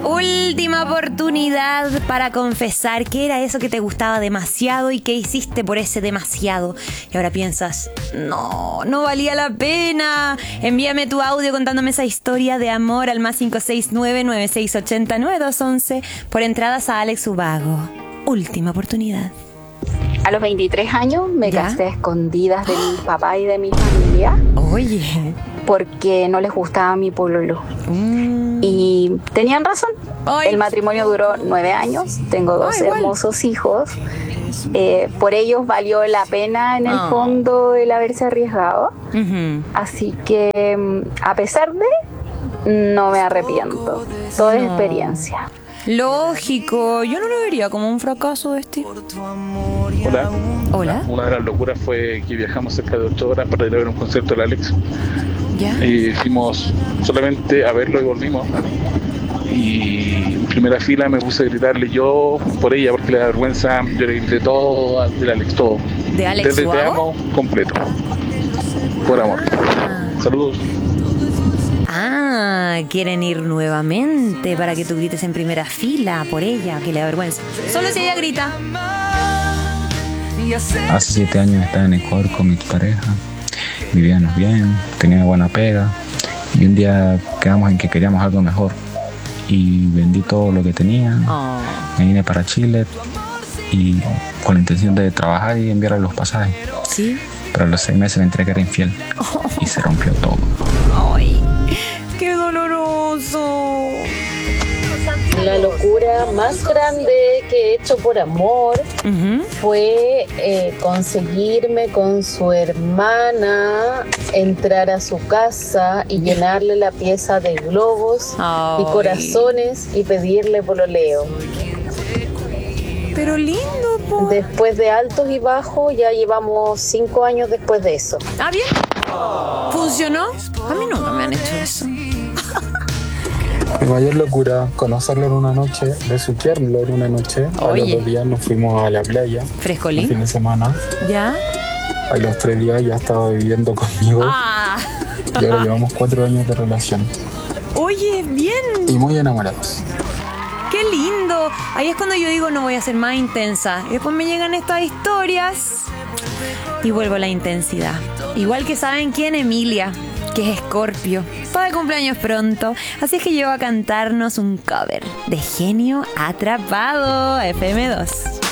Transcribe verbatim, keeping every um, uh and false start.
Última oportunidad para confesar qué era eso que te gustaba demasiado y qué hiciste por ese demasiado. Y ahora piensas, no, no valía la pena. Envíame tu audio contándome esa historia de amor al más cinco seis nueve, nueve seis ocho cero, nueve dos uno uno por entradas a Alex Ubago. Última oportunidad. A los veintitrés años me ¿Ya? casé a escondidas de mi papá y de mi familia Oye. porque no les gustaba mi pololo. Mm. Y tenían razón. Ay. El matrimonio duró nueve años. Tengo dos Ah, igual. hermosos hijos. Eh, por ellos valió la pena en el Ah. fondo el haberse arriesgado. Uh-huh. Así que mm, a pesar de, no me arrepiento. Todo es No. experiencia. Lógico, yo no lo vería como un fracaso este. Hola. Hola. Una de las locuras fue que viajamos cerca de ocho horas para ir a ver un concierto del Alex. ¿Ya? Y fuimos solamente a verlo y volvimos. Y en primera fila me puse a gritarle yo por ella porque le da vergüenza. Yo le grité todo del Alex, todo. ¿De Alex Desde te Ubago? amo completo. Por amor. Saludos. Ah, quieren ir nuevamente para que tú grites en primera fila por ella, que le da vergüenza. Solo si ella grita. Hace siete años estaba en Ecuador con mi pareja, vivíamos bien, tenía buena pega y un día quedamos en que queríamos algo mejor y vendí todo lo que tenía, Oh. me vine para Chile y con la intención de trabajar y enviarle los pasajes, ¿Sí? pero a los seis meses me enteré que era infiel y se rompió todo. Ay, qué doloroso. La locura más grande que he hecho por amor Uh-huh. fue eh, conseguirme con su hermana, entrar a su casa y llenarle la pieza de globos Ay. y corazones y pedirle pololeo. Pero lindo, po. Después de altos y bajos, ya llevamos cinco años después de eso. ¿Ah, bien? ¿Funcionó? A mí nunca me han hecho eso. Mi mayor locura, conocerlo en una noche, besuquearlo en una noche. A Oye. los dos días nos fuimos a la playa, el fin ¿Frescolín? de semana. ¿Ya? A los tres días ya estaba viviendo conmigo Ah. y ahora llevamos cuatro años de relación. Oye, bien. Y muy enamorados. ¡Qué lindo! Ahí es cuando yo digo no voy a ser más intensa. Y después me llegan estas historias y vuelvo a la intensidad. Igual que saben quién, Emilia, que es Escorpio. Está de cumpleaños pronto. Así es que llegó a cantarnos un cover de Genio Atrapado, F M dos.